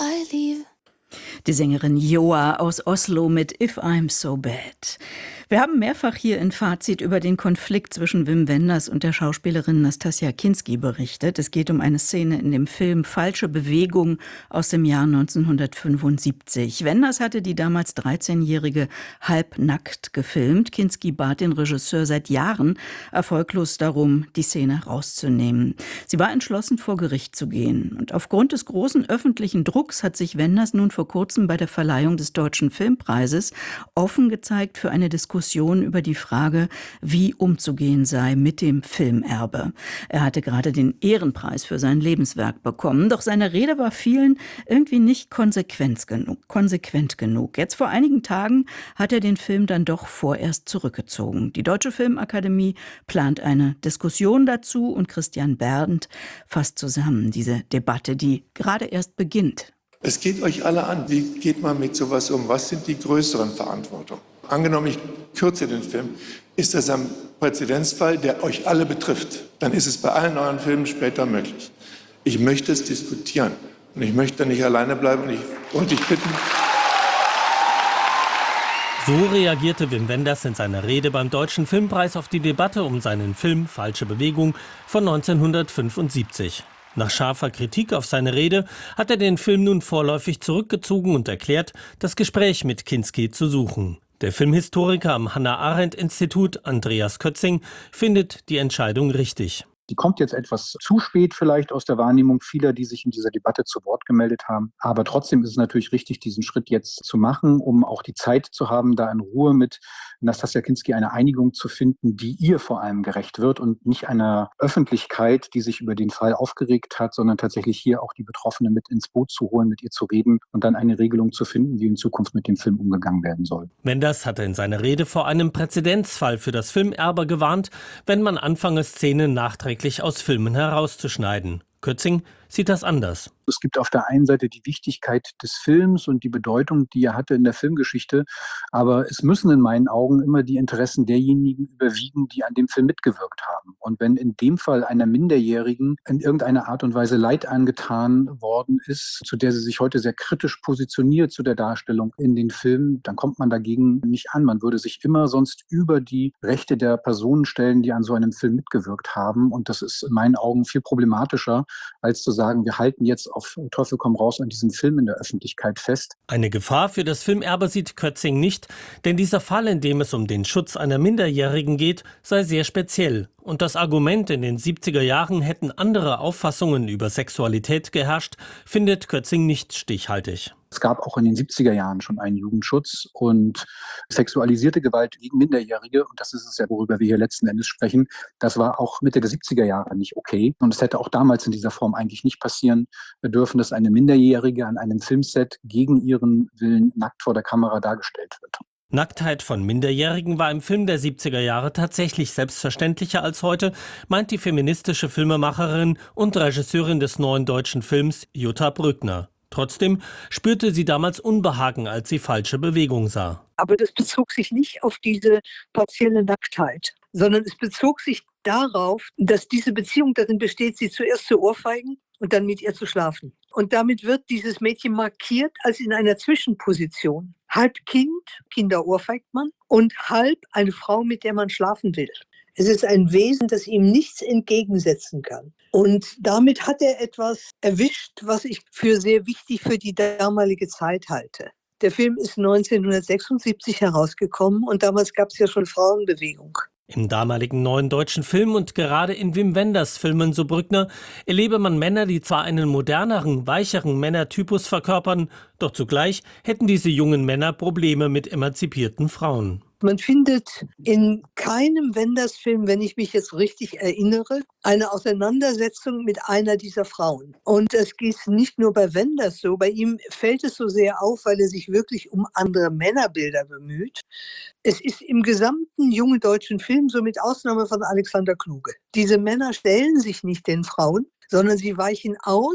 I leave. Die Sängerin Joa aus Oslo mit If I'm So Bad. Wir haben mehrfach hier in Fazit über den Konflikt zwischen Wim Wenders und der Schauspielerin Nastassja Kinski berichtet. Es geht um eine Szene in dem Film Falsche Bewegung aus dem Jahr 1975. Wenders hatte die damals 13-Jährige halbnackt gefilmt. Kinski bat den Regisseur seit Jahren erfolglos darum, die Szene rauszunehmen. Sie war entschlossen, vor Gericht zu gehen. Und aufgrund des großen öffentlichen Drucks hat sich Wenders nun vor kurzem bei der Verleihung des Deutschen Filmpreises offen gezeigt für eine Diskussion über die Frage, wie umzugehen sei mit dem Filmerbe. Er hatte gerade den Ehrenpreis für sein Lebenswerk bekommen, doch seine Rede war vielen irgendwie nicht konsequent genug. Jetzt vor einigen Tagen hat er den Film dann doch vorerst zurückgezogen. Die Deutsche Filmakademie plant eine Diskussion dazu und Christian Berndt fasst zusammen diese Debatte, die gerade erst beginnt. Es geht euch alle an. Wie geht man mit sowas um? Was sind die größeren Verantwortungen? Angenommen, ich kürze den Film, ist das ein Präzedenzfall, der euch alle betrifft. Dann ist es bei allen euren Filmen später möglich. Ich möchte es diskutieren und ich möchte nicht alleine bleiben und ich bitten. So reagierte Wim Wenders in seiner Rede beim Deutschen Filmpreis auf die Debatte um seinen Film Falsche Bewegung von 1975. Nach scharfer Kritik auf seine Rede hat er den Film nun vorläufig zurückgezogen und erklärt, das Gespräch mit Kinski zu suchen. Der Filmhistoriker am Hannah-Arendt-Institut, Andreas Kötzing, findet die Entscheidung richtig. Die kommt jetzt etwas zu spät vielleicht aus der Wahrnehmung vieler, die sich in dieser Debatte zu Wort gemeldet haben. Aber trotzdem ist es natürlich richtig, diesen Schritt jetzt zu machen, um auch die Zeit zu haben, da in Ruhe mit Nastassja Kinski eine Einigung zu finden, die ihr vor allem gerecht wird und nicht einer Öffentlichkeit, die sich über den Fall aufgeregt hat, sondern tatsächlich hier auch die Betroffene mit ins Boot zu holen, mit ihr zu reden und dann eine Regelung zu finden, wie in Zukunft mit dem Film umgegangen werden soll. Wenders hatte in seiner Rede vor einem Präzedenzfall für das Filmerbe gewarnt, wenn man anfange, Szenen nachträglich aus Filmen herauszuschneiden. Kötzing sieht das anders. Es gibt auf der einen Seite die Wichtigkeit des Films und die Bedeutung, die er hatte in der Filmgeschichte. Aber es müssen in meinen Augen immer die Interessen derjenigen überwiegen, die an dem Film mitgewirkt haben. Und wenn in dem Fall einer Minderjährigen in irgendeiner Art und Weise Leid angetan worden ist, zu der sie sich heute sehr kritisch positioniert zu der Darstellung in den Filmen, dann kommt man dagegen nicht an. Man würde sich immer sonst über die Rechte der Personen stellen, die an so einem Film mitgewirkt haben. Und das ist in meinen Augen viel problematischer, als zu sagen, wir halten jetzt auf Teufel komm raus an diesem Film in der Öffentlichkeit fest. Eine Gefahr für das Filmerbe sieht Kötzing nicht, denn dieser Fall, in dem es um den Schutz einer Minderjährigen geht, sei sehr speziell. Und das Argument, in den 70er Jahren hätten andere Auffassungen über Sexualität geherrscht, findet Kötzing nicht stichhaltig. Es gab auch in den 70er Jahren schon einen Jugendschutz und sexualisierte Gewalt gegen Minderjährige, und das ist es ja, worüber wir hier letzten Endes sprechen, das war auch Mitte der 70er Jahre nicht okay. Und es hätte auch damals in dieser Form eigentlich nicht passieren dürfen, dass eine Minderjährige an einem Filmset gegen ihren Willen nackt vor der Kamera dargestellt wird. Nacktheit von Minderjährigen war im Film der 70er Jahre tatsächlich selbstverständlicher als heute, meint die feministische Filmemacherin und Regisseurin des neuen deutschen Films Jutta Brückner. Trotzdem spürte sie damals Unbehagen, als sie Falsche Bewegung sah. Aber das bezog sich nicht auf diese partielle Nacktheit, sondern es bezog sich darauf, dass diese Beziehung darin besteht, sie zuerst zu ohrfeigen und dann mit ihr zu schlafen. Und damit wird dieses Mädchen markiert als in einer Zwischenposition. Halb Kind, Kinder ohrfeigt man, und halb eine Frau, mit der man schlafen will. Es ist ein Wesen, das ihm nichts entgegensetzen kann. Und damit hat er etwas erwischt, was ich für sehr wichtig für die damalige Zeit halte. Der Film ist 1976 herausgekommen und damals gab es ja schon Frauenbewegung. Im damaligen neuen deutschen Film und gerade in Wim Wenders Filmen, so Brückner, erlebe man Männer, die zwar einen moderneren, weicheren Männertypus verkörpern, doch zugleich hätten diese jungen Männer Probleme mit emanzipierten Frauen. Man findet in keinem Wenders-Film, wenn ich mich jetzt richtig erinnere, eine Auseinandersetzung mit einer dieser Frauen. Und es geht nicht nur bei Wenders so, bei ihm fällt es so sehr auf, weil er sich wirklich um andere Männerbilder bemüht. Es ist im gesamten jungen deutschen Film, so mit Ausnahme von Alexander Kluge. Diese Männer stellen sich nicht den Frauen, sondern sie weichen aus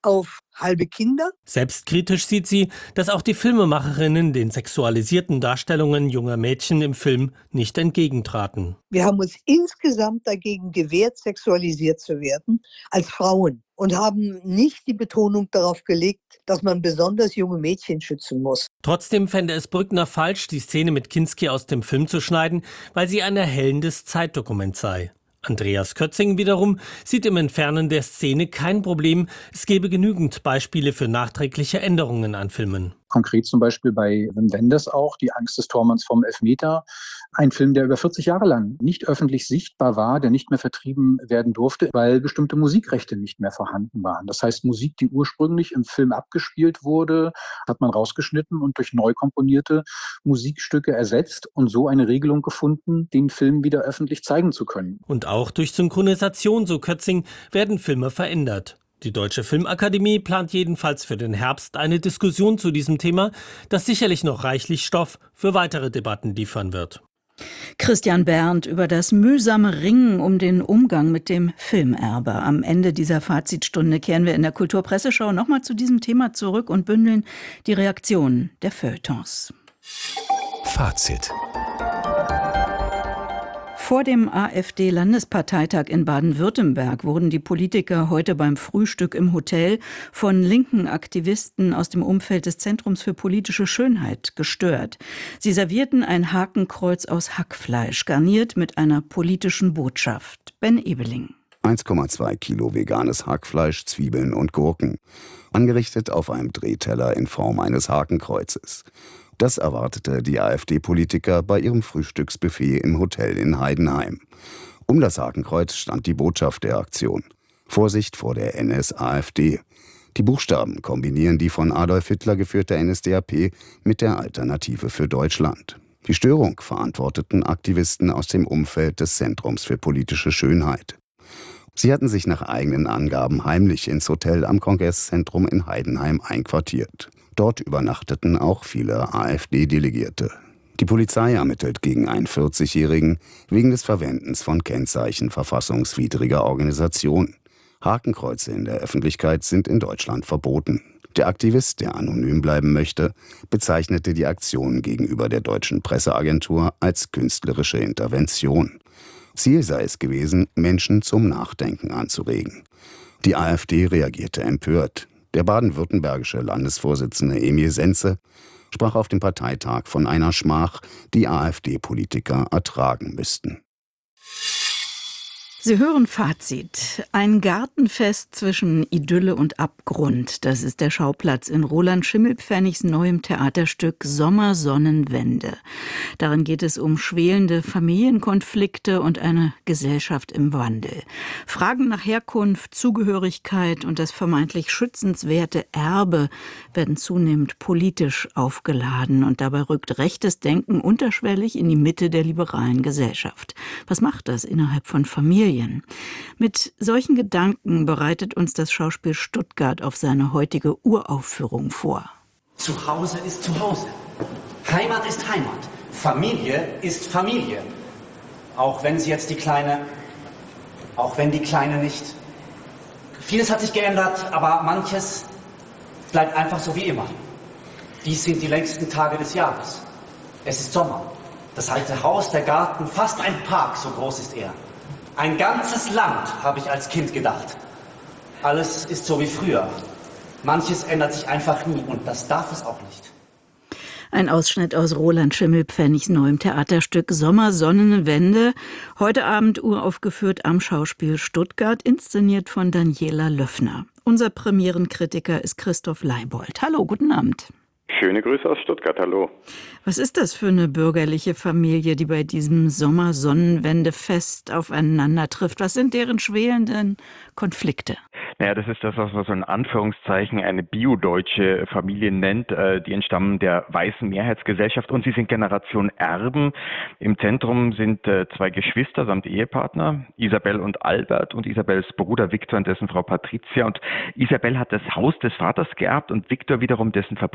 auf halbe Kinder. Selbstkritisch sieht sie, dass auch die Filmemacherinnen den sexualisierten Darstellungen junger Mädchen im Film nicht entgegentraten. Wir haben uns insgesamt dagegen gewehrt, sexualisiert zu werden als Frauen und haben nicht die Betonung darauf gelegt, dass man besonders junge Mädchen schützen muss. Trotzdem fände es Brückner falsch, die Szene mit Kinski aus dem Film zu schneiden, weil sie ein erhellendes Zeitdokument sei. Andreas Kötzing wiederum sieht im Entfernen der Szene kein Problem. Es gebe genügend Beispiele für nachträgliche Änderungen an Filmen. Konkret zum Beispiel bei Wim Wenders auch, Die Angst des Tormanns vom Elfmeter. Ein Film, der über 40 Jahre lang nicht öffentlich sichtbar war, der nicht mehr vertrieben werden durfte, weil bestimmte Musikrechte nicht mehr vorhanden waren. Das heißt, Musik, die ursprünglich im Film abgespielt wurde, hat man rausgeschnitten und durch neu komponierte Musikstücke ersetzt und so eine Regelung gefunden, den Film wieder öffentlich zeigen zu können. Und auch durch Synchronisation, so Kötzing, werden Filme verändert. Die Deutsche Filmakademie plant jedenfalls für den Herbst eine Diskussion zu diesem Thema, das sicherlich noch reichlich Stoff für weitere Debatten liefern wird. Christian Berndt über das mühsame Ringen um den Umgang mit dem Filmerbe. Am Ende dieser Fazitstunde kehren wir in der Kulturpresseschau nochmal zu diesem Thema zurück und bündeln die Reaktionen der Feuilletons. Fazit. Vor dem AfD-Landesparteitag in Baden-Württemberg wurden die Politiker heute beim Frühstück im Hotel von linken Aktivisten aus dem Umfeld des Zentrums für politische Schönheit gestört. Sie servierten ein Hakenkreuz aus Hackfleisch, garniert mit einer politischen Botschaft. Ben Ebeling. 1,2 Kilo veganes Hackfleisch, Zwiebeln und Gurken, angerichtet auf einem Drehteller in Form eines Hakenkreuzes. Das erwartete die AfD-Politiker bei ihrem Frühstücksbuffet im Hotel in Heidenheim. Um das Hakenkreuz stand die Botschaft der Aktion: Vorsicht vor der NS-AfD. Die Buchstaben kombinieren die von Adolf Hitler geführte NSDAP mit der Alternative für Deutschland. Die Störung verantworteten Aktivisten aus dem Umfeld des Zentrums für politische Schönheit. Sie hatten sich nach eigenen Angaben heimlich ins Hotel am Kongresszentrum in Heidenheim einquartiert. Dort übernachteten auch viele AfD-Delegierte. Die Polizei ermittelt gegen einen 40-Jährigen wegen des Verwendens von Kennzeichen verfassungswidriger Organisation. Hakenkreuze in der Öffentlichkeit sind in Deutschland verboten. Der Aktivist, der anonym bleiben möchte, bezeichnete die Aktion gegenüber der deutschen Presseagentur als künstlerische Intervention. Ziel sei es gewesen, Menschen zum Nachdenken anzuregen. Die AfD reagierte empört. Der baden-württembergische Landesvorsitzende Emil Senze sprach auf dem Parteitag von einer Schmach, die AfD-Politiker ertragen müssten. Sie hören Fazit. Ein Gartenfest zwischen Idylle und Abgrund. Das ist der Schauplatz in Roland Schimmelpfennigs neuem Theaterstück Sommersonnenwende. Darin geht es um schwelende Familienkonflikte und eine Gesellschaft im Wandel. Fragen nach Herkunft, Zugehörigkeit und das vermeintlich schützenswerte Erbe werden zunehmend politisch aufgeladen. Und dabei rückt rechtes Denken unterschwellig in die Mitte der liberalen Gesellschaft. Was macht das innerhalb von Familien? Mit solchen Gedanken bereitet uns das Schauspiel Stuttgart auf seine heutige Uraufführung vor. Zu Hause ist zu Hause. Heimat ist Heimat. Familie ist Familie. Auch wenn die Kleine nicht. Vieles hat sich geändert, aber manches bleibt einfach so wie immer. Dies sind die längsten Tage des Jahres. Es ist Sommer. Das alte Haus, der Garten, fast ein Park, so groß ist er. Ein ganzes Land, habe ich als Kind gedacht. Alles ist so wie früher. Manches ändert sich einfach nie und das darf es auch nicht. Ein Ausschnitt aus Roland Schimmelpfennigs neuem Theaterstück Sommersonnenwende. Heute Abend uraufgeführt am Schauspiel Stuttgart, inszeniert von Daniela Löffner. Unser Premierenkritiker ist Christoph Leibold. Hallo, guten Abend. Schöne Grüße aus Stuttgart, hallo. Was ist das für eine bürgerliche Familie, die bei diesem Sommersonnenwendefest aufeinander trifft? Was sind deren schwelenden Konflikte? Naja, das ist das, was man so in Anführungszeichen eine biodeutsche Familie nennt. Die entstammen der weißen Mehrheitsgesellschaft und sie sind Generation Erben. Im Zentrum sind zwei Geschwister samt Ehepartner, Isabel und Albert, und Isabels Bruder Viktor und dessen Frau Patricia. Und Isabel hat das Haus des Vaters geerbt und Viktor wiederum dessen Fabrik, eine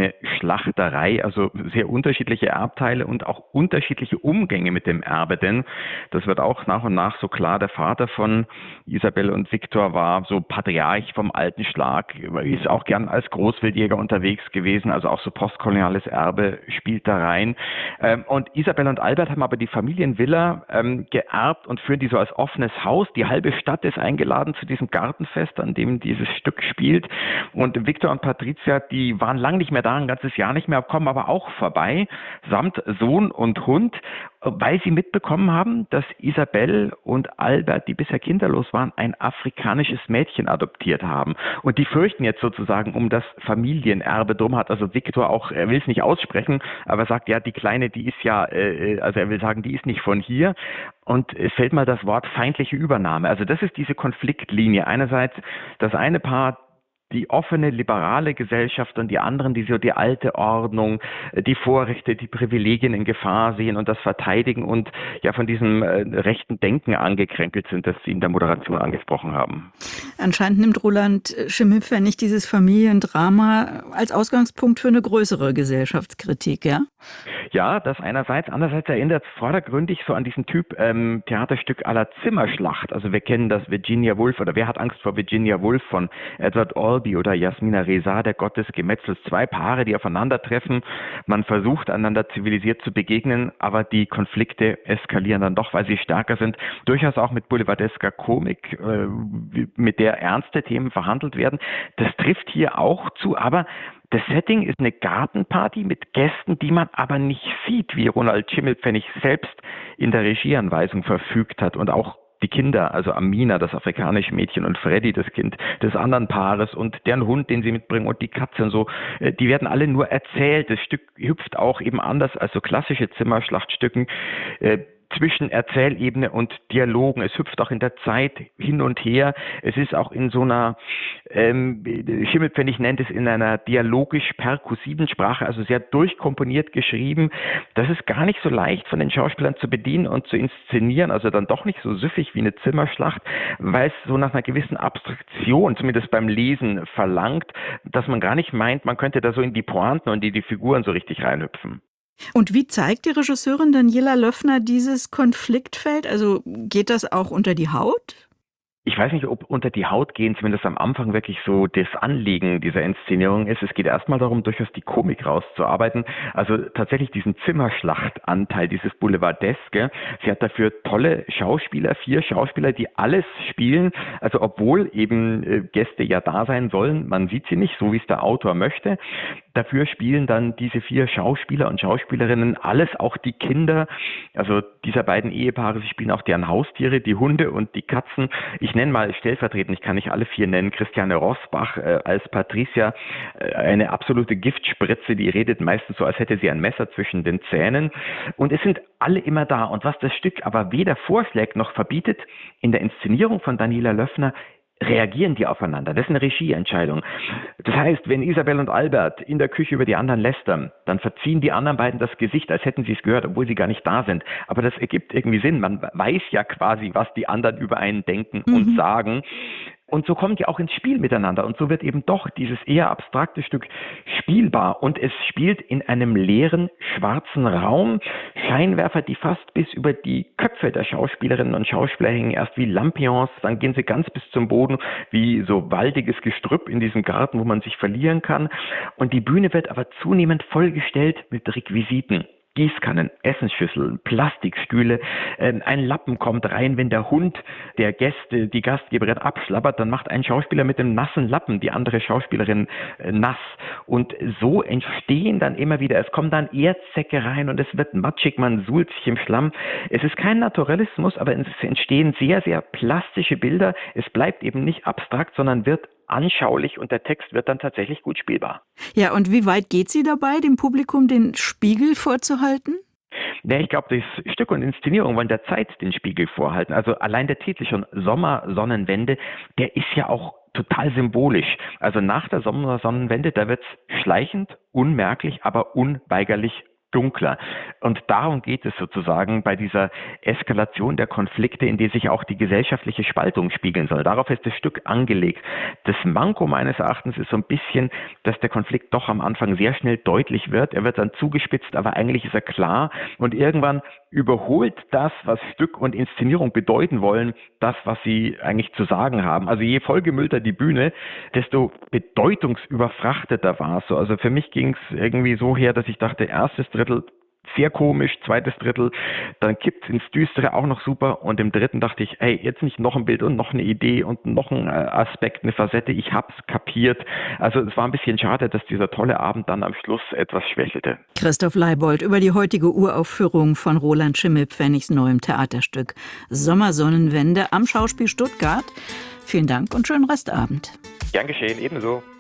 eine Schlachterei, also sehr unterschiedliche Erbteile und auch unterschiedliche Umgänge mit dem Erbe, denn das wird auch nach und nach so klar. Der Vater von Isabel und Viktor war so Patriarch vom alten Schlag, ist auch gern als Großwildjäger unterwegs gewesen, also auch so postkoloniales Erbe spielt da rein. Und Isabel und Albert haben aber die Familienvilla geerbt und führen die so als offenes Haus. Die halbe Stadt ist eingeladen zu diesem Gartenfest, an dem dieses Stück spielt. Und Viktor und Patricia, die waren lang nicht mehr da, ein ganzes Jahr nicht mehr, kommen aber auch vorbei, samt Sohn und Hund, weil sie mitbekommen haben, dass Isabel und Albert, die bisher kinderlos waren, ein afrikanisches Mädchen adoptiert haben. Und die fürchten jetzt sozusagen um das Familienerbe. Drum hat also Viktor auch, er will es nicht aussprechen, aber sagt, ja, die Kleine, die ist ja, also er will sagen, die ist nicht von hier. Und es fällt mal das Wort feindliche Übernahme. Also das ist diese Konfliktlinie. Einerseits das eine Paar, die offene, liberale Gesellschaft und die anderen, die so die alte Ordnung, die Vorrechte, die Privilegien in Gefahr sehen und das verteidigen und ja von diesem rechten Denken angekränkelt sind, das Sie in der Moderation angesprochen haben. Anscheinend nimmt Roland Schimmelpfennig dieses Familiendrama als Ausgangspunkt für eine größere Gesellschaftskritik, ja? Ja, das einerseits. Andererseits erinnert es vordergründig so an diesen Typ Theaterstück à la Zimmerschlacht. Also wir kennen das Virginia Woolf oder Wer hat Angst vor Virginia Woolf von Edward Albee oder Jasmina Reza, der Gott des Gemetzels. Zwei Paare, die aufeinandertreffen. Man versucht, einander zivilisiert zu begegnen, aber die Konflikte eskalieren dann doch, weil sie stärker sind. Durchaus auch mit boulevardesker Komik, mit der ernste Themen verhandelt werden. Das trifft hier auch zu, aber das Setting ist eine Gartenparty mit Gästen, die man aber nicht sieht, wie Roland Schimmelpfennig selbst in der Regieanweisung verfügt hat und auch die Kinder, also Amina, das afrikanische Mädchen, und Freddy, das Kind des anderen Paares und deren Hund, den sie mitbringen und die Katze und so, die werden alle nur erzählt. Das Stück hüpft auch eben anders als so klassische Zimmerschlachtstücken zwischen Erzählebene und Dialogen. Es hüpft auch in der Zeit hin und her. Es ist auch in so einer, Schimmelpfennig nennt es in einer dialogisch-perkussiven Sprache, also sehr durchkomponiert geschrieben. Das ist gar nicht so leicht von den Schauspielern zu bedienen und zu inszenieren, also dann doch nicht so süffig wie eine Zimmerschlacht, weil es so nach einer gewissen Abstraktion, zumindest beim Lesen, verlangt, dass man gar nicht meint, man könnte da so in die Pointen und in die Figuren so richtig reinhüpfen. Und wie zeigt die Regisseurin Daniela Löffner dieses Konfliktfeld? Also geht das auch unter die Haut? Ich weiß nicht, ob unter die Haut gehen, zumindest am Anfang wirklich so das Anliegen dieser Inszenierung ist. Es geht erstmal darum, durchaus die Komik rauszuarbeiten. Also tatsächlich diesen Zimmerschlachtanteil, dieses Boulevardeske. Sie hat dafür tolle Schauspieler, 4 Schauspieler, die alles spielen. Also obwohl eben Gäste ja da sein sollen, man sieht sie nicht, so wie es der Autor möchte. Dafür spielen dann diese 4 Schauspieler und Schauspielerinnen alles, auch die Kinder, also dieser beiden Ehepaare. Sie spielen auch deren Haustiere, die Hunde und die Katzen. Ich nenne mal stellvertretend, ich kann nicht alle 4 nennen, Christiane Rosbach als Patricia, eine absolute Giftspritze, die redet meistens so, als hätte sie ein Messer zwischen den Zähnen. Und es sind alle immer da. Und was das Stück aber weder vorschlägt noch verbietet, in der Inszenierung von Daniela Löffner reagieren die aufeinander. Das ist eine Regieentscheidung. Das heißt, wenn Isabel und Albert in der Küche über die anderen lästern, dann verziehen die anderen beiden das Gesicht, als hätten sie es gehört, obwohl sie gar nicht da sind. Aber das ergibt irgendwie Sinn. Man weiß ja quasi, was die anderen über einen denken und sagen. Und so kommt ja auch ins Spiel miteinander. Und so wird eben doch dieses eher abstrakte Stück spielbar. Und es spielt in einem leeren, schwarzen Raum. Scheinwerfer, die fast bis über die Köpfe der Schauspielerinnen und Schauspieler hängen. Erst wie Lampions, dann gehen sie ganz bis zum Boden, wie so waldiges Gestrüpp in diesem Garten, wo man sich verlieren kann. Und die Bühne wird aber zunehmend vollgestellt mit Requisiten. Gießkannen, Essensschüsseln, Plastikstühle, ein Lappen kommt rein, wenn der Hund der Gäste, die Gastgeberin abschlabbert, dann macht ein Schauspieler mit dem nassen Lappen die andere Schauspielerin nass. Und so entstehen dann immer wieder, es kommen dann Erdsäcke rein und es wird matschig, man suhlt sich im Schlamm. Es ist kein Naturalismus, aber es entstehen sehr, sehr plastische Bilder. Es bleibt eben nicht abstrakt, sondern wird anschaulich und der Text wird dann tatsächlich gut spielbar. Ja, und wie weit geht sie dabei, dem Publikum den Spiegel vorzuhalten? Ja, ich glaube, das Stück und Inszenierung wollen der Zeit den Spiegel vorhalten. Also allein der Titel schon, Sommersonnenwende, der ist ja auch total symbolisch. Also nach der Sommersonnenwende, da wird es schleichend, unmerklich, aber unweigerlich dunkler. Und darum geht es sozusagen bei dieser Eskalation der Konflikte, in der sich auch die gesellschaftliche Spaltung spiegeln soll. Darauf ist das Stück angelegt. Das Manko meines Erachtens ist so ein bisschen, dass der Konflikt doch am Anfang sehr schnell deutlich wird. Er wird dann zugespitzt, aber eigentlich ist er klar. Und irgendwann überholt das, was Stück und Inszenierung bedeuten wollen, das, was sie eigentlich zu sagen haben. Also je vollgemüllter die Bühne, desto bedeutungsüberfrachteter war es so. Also für mich ging es irgendwie so her, dass ich dachte, erstes Drittel sehr komisch, zweites Drittel, dann kippt es ins Düstere, auch noch super, und im dritten dachte ich, hey, jetzt nicht noch ein Bild und noch eine Idee und noch ein Aspekt, eine Facette, ich hab's kapiert. Also es war ein bisschen schade, dass dieser tolle Abend dann am Schluss etwas schwächelte. Christoph Leibold über die heutige Uraufführung von Roland Schimmelpfennigs neuem Theaterstück Sommersonnenwende am Schauspiel Stuttgart. Vielen Dank und schönen Restabend. Gern geschehen, ebenso.